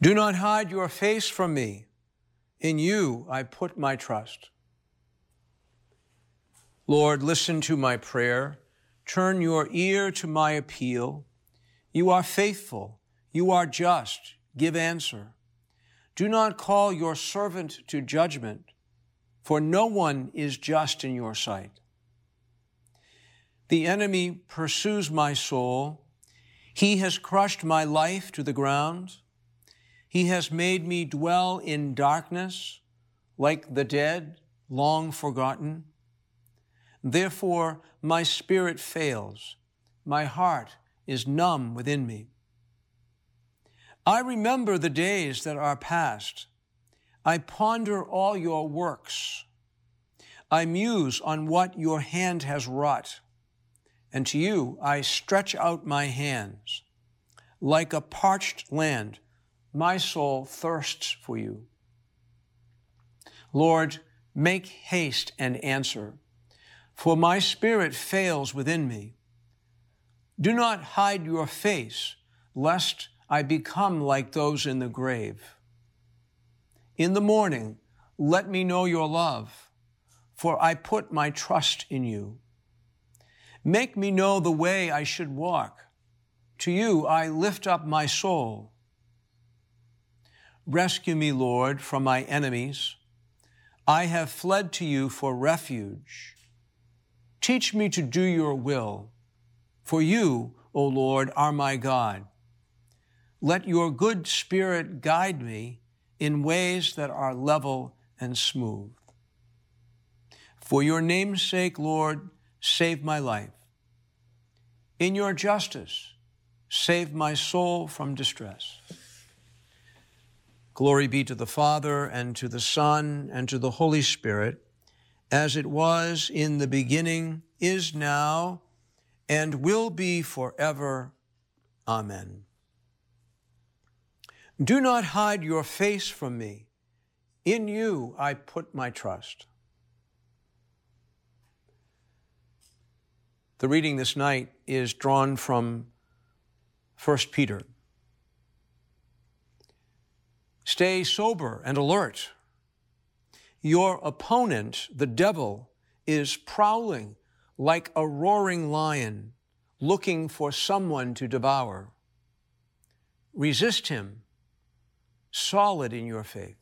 Do not hide your face from me. In you I put my trust. Lord, listen to my prayer. Turn your ear to my appeal. You are faithful. You are just. Give answer. Do not call your servant to judgment, for no one is just in your sight. The enemy pursues my soul. He has crushed my life to the ground. He has made me dwell in darkness, like the dead, long forgotten. Therefore, my spirit fails. My heart is numb within me. I remember the days that are past. I ponder all your works. I muse on what your hand has wrought. And to you I stretch out my hands. Like a parched land, my soul thirsts for you. Lord, make haste and answer, for my spirit fails within me. Do not hide your face, lest I become like those in the grave. In the morning, let me know your love, for I put my trust in you. Make me know the way I should walk. To you I lift up my soul. Rescue me, Lord, from my enemies. I have fled to you for refuge. Teach me to do your will, for you, O Lord, are my God. Let your good spirit guide me in ways that are level and smooth. For your name's sake, Lord, save my life. In your justice, save my soul from distress. Glory be to the Father, and to the Son, and to the Holy Spirit, as it was in the beginning, is now, and will be forever. Amen. Do not hide your face from me. In you I put my trust. The reading this night is drawn from 1 Peter. Stay sober and alert. Your opponent, the devil, is prowling like a roaring lion, looking for someone to devour. Resist him, solid in your faith.